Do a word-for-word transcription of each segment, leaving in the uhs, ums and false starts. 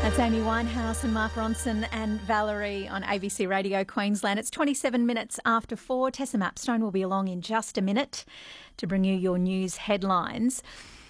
That's Amy Winehouse and Mark Ronson and Valerie on A B C Radio Queensland. It's twenty-seven minutes after four. Tessa Mapstone will be along in just a minute to bring you your news headlines.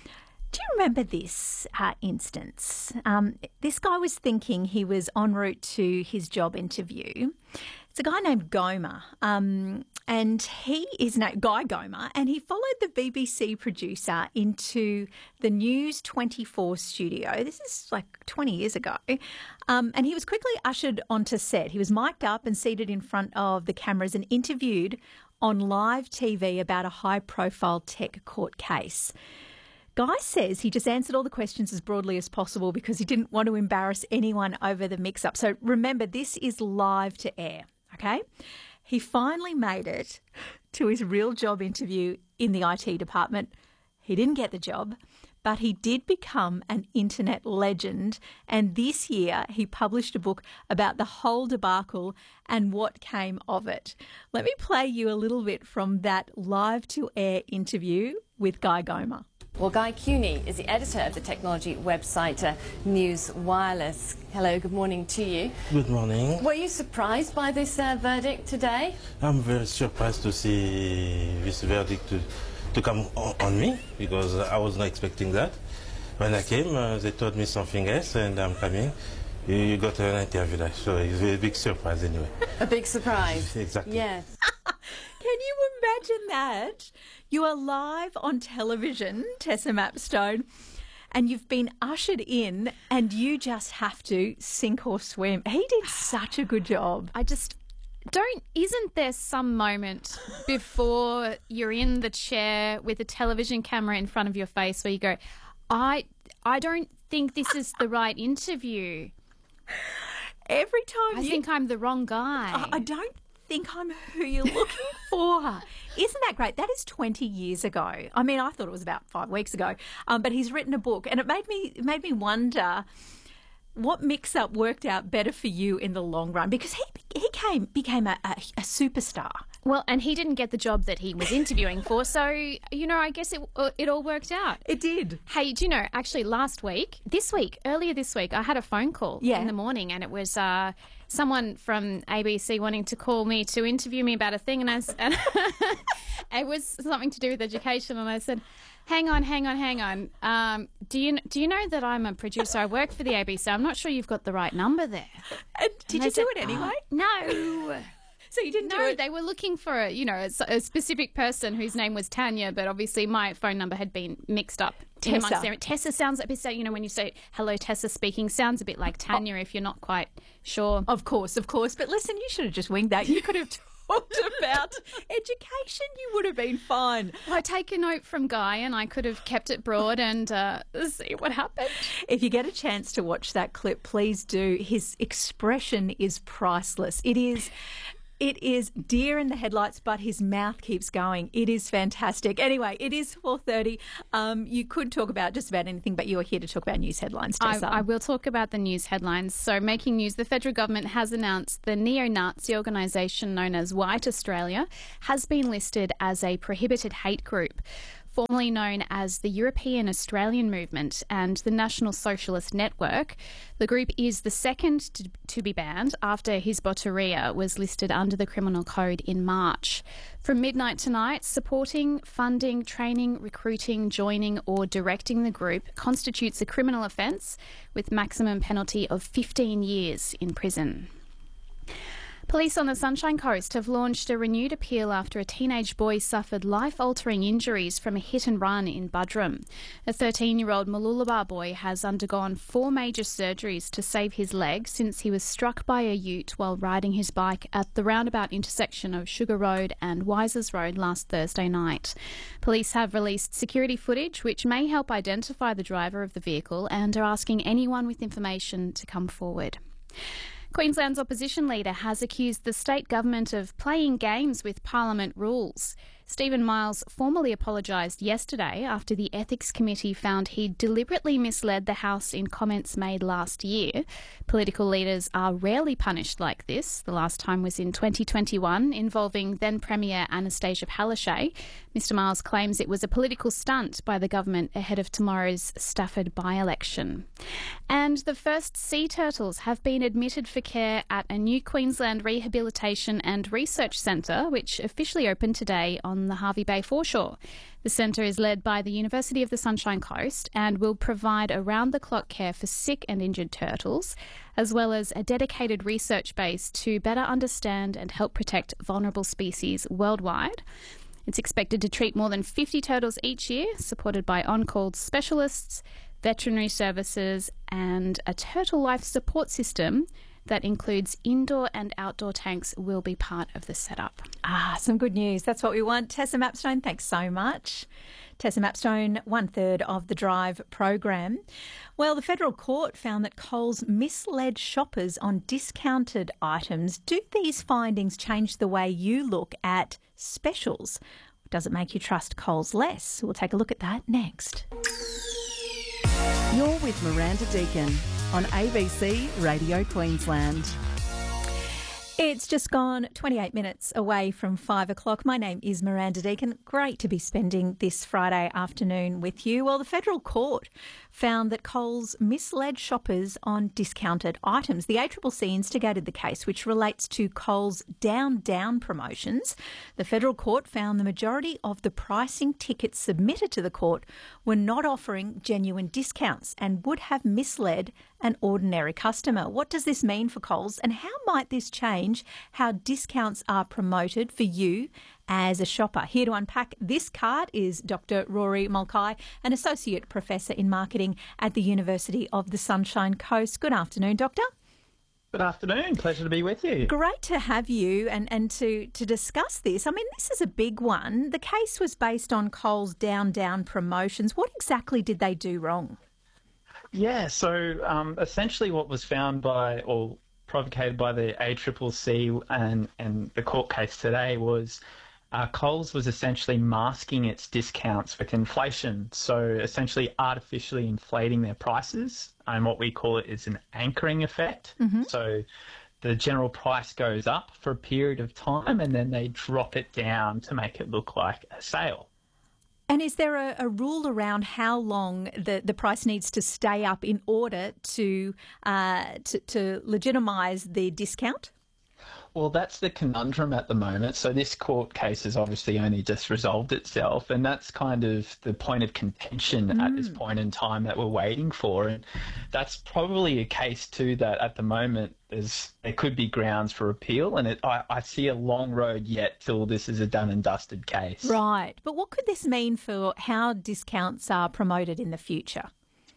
Do you remember this uh, instance? Um, this guy was thinking he was en route to his job interview. It's a guy named Gomer, um, and he is named Guy Gomer, and he followed the B B C producer into the News twenty-four studio. This is like twenty years ago. Um, and he was quickly ushered onto set. He was mic'd up and seated in front of the cameras and interviewed on live T V about a high-profile tech court case. Guy says he just answered all the questions as broadly as possible because he didn't want to embarrass anyone over the mix-up. So remember, this is live to air, okay? He finally made it to his real job interview in the I T department. He didn't get the job, but he did become an internet legend. And this year he published a book about the whole debacle and what came of it. Let me play you a little bit from that live to air interview with Guy Gomer. Well, Guy Cuny is the editor of the technology website uh, News Wireless. Hello, good morning to you. Good morning. Were you surprised by this uh, verdict today? I'm very surprised to see this verdict to, to come on, on me because I was not expecting that. When I came, uh, they told me something else and I'm coming. You, you got an interview there, so it's a big surprise anyway. A big surprise? Exactly. Yes. Can you imagine that? You are live on television, Tessa Mapstone, and you've been ushered in and you just have to sink or swim. He did such a good job. I just don't, isn't there some moment before you're in the chair with a television camera in front of your face where you go, I, I don't think this is the right interview. Every time I you, think I'm the wrong guy. I, I don't think I'm who you're looking for. Isn't that great? That is twenty years ago. I mean, I thought it was about five weeks ago. Um, but he's written a book, and it made me it made me wonder what mix-up worked out better for you in the long run, because he he came became a, a, a superstar. Well, and he didn't get the job that he was interviewing for, so, you know, I guess it it all worked out. It did. Hey, do you know, actually last week, this week, earlier this week, I had a phone call yeah. in the morning, and it was uh, someone from A B C wanting to call me to interview me about a thing, and, I, and it was something to do with education, and I said, hang on, hang on, hang on. Um, do you do you know that I'm a producer? I work for the A B C. I'm not sure you've got the right number there. And did and you said, do it anyway? Oh, no. So you didn't no, do it? They were looking for a, you know, a, a specific person whose name was Tanya, but obviously my phone number had been mixed up. Tessa. There. Tessa sounds a bit, you know, when you say, hello, Tessa speaking, sounds a bit like Tanya oh. if you're not quite sure. Of course, of course. But listen, you should have just winged that. You could have talked about education. You would have been fine. Well, I take a note from Guy and I could have kept it broad and uh, see what happened. If you get a chance to watch that clip, please do. His expression is priceless. It is... It is deer in the headlights, but his mouth keeps going. It is fantastic. Anyway, it is four thirty. Um, you could talk about just about anything, but you are here to talk about news headlines, Tessa. I, I will talk about the news headlines. So, making news, the federal government has announced the neo-Nazi organisation known as White Australia has been listed as a prohibited hate group. Formerly known as the European Australian Movement and the National Socialist Network, the group is the second to, to be banned after Hizbut-Tahrir was listed under the Criminal Code in March. From midnight tonight, supporting, funding, training, recruiting, joining or directing the group constitutes a criminal offence with maximum penalty of fifteen years in prison. Police on the Sunshine Coast have launched a renewed appeal after a teenage boy suffered life-altering injuries from a hit-and-run in Buderim. A thirteen-year-old Mooloolaba boy has undergone four major surgeries to save his leg since he was struck by a ute while riding his bike at the roundabout intersection of Sugar Road and Wisers Road last Thursday night. Police have released security footage which may help identify the driver of the vehicle and are asking anyone with information to come forward. Queensland's opposition leader has accused the state government of playing games with Parliament rules. Stephen Miles formally apologised yesterday after the Ethics Committee found he deliberately misled the House in comments made last year. Political leaders are rarely punished like this. The last time was in twenty twenty-one, involving then Premier Anastasia Palaszczuk. Mister Miles claims it was a political stunt by the government ahead of tomorrow's Stafford by-election. And the first sea turtles have been admitted for care at a new Queensland Rehabilitation and Research Centre, which officially opened today on the Hervey Bay foreshore. The centre is led by the University of the Sunshine Coast and will provide around-the-clock care for sick and injured turtles, as well as a dedicated research base to better understand and help protect vulnerable species worldwide. It's expected to treat more than fifty turtles each year, supported by on-call specialists, veterinary services and a turtle life support system that includes indoor and outdoor tanks will be part of the setup. Ah, some good news. That's what we want. Tessa Mapstone, thanks so much. Tessa Mapstone, one third of the Drive program. Well, the federal court found that Coles misled shoppers on discounted items. Do these findings change the way you look at specials? Does it make you trust Coles less? We'll take a look at that next. You're with Miranda Deacon on A B C Radio Queensland. It's just gone twenty-eight minutes away from five o'clock. My name is Miranda Deacon. Great to be spending this Friday afternoon with you. Well, the federal court found that Coles misled shoppers on discounted items. The A C C C instigated the case, which relates to Coles Down Down promotions. The federal court found the majority of the pricing tickets submitted to the court were not offering genuine discounts and would have misled an ordinary customer. What does this mean for Coles, and how might this change how discounts are promoted for you as a shopper? Here to unpack this card is Doctor Rory Mulcahy, an Associate Professor in Marketing at the University of the Sunshine Coast. Good afternoon, Doctor. Good afternoon. Pleasure to be with you. Great to have you and, and to, to discuss this. I mean, this is a big one. The case was based on Coles Down Down promotions. What exactly did they do wrong? Yeah, so um, essentially what was found by, or provocated by the A C C C and, and the court case today was uh, Coles was essentially masking its discounts with inflation. So essentially artificially inflating their prices, and what we call it is an anchoring effect. Mm-hmm. So the general price goes up for a period of time and then they drop it down to make it look like a sale. And is there a, a rule around how long the, the price needs to stay up in order to uh, to, to legitimise the discount? Well, that's the conundrum at the moment. So this court case has obviously only just resolved itself, and that's kind of the point of contention mm. at this point in time that we're waiting for. And that's probably a case too that at the moment there's there could be grounds for appeal, and it, I, I see a long road yet till this is a done and dusted case. Right. But what could this mean for how discounts are promoted in the future?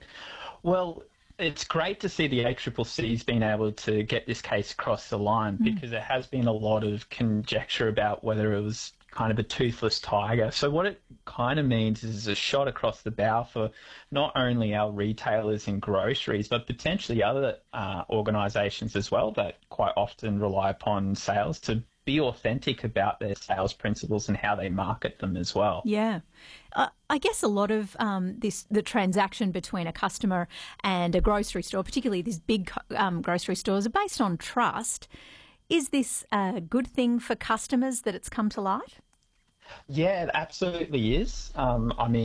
Well, it's great to see the A C C C's been able to get this case across the line mm. because there has been a lot of conjecture about whether it was kind of a toothless tiger. So what it kind of means is a shot across the bow for not only our retailers in groceries, but potentially other uh, organisations as well that quite often rely upon sales to be authentic about their sales principles and how they market them as well. Yeah. Uh, I guess a lot of um, this, the transaction between a customer and a grocery store, particularly these big um, grocery stores, are based on trust. Is this a good thing for customers that it's come to light? Yeah, it absolutely is. Um, I mean,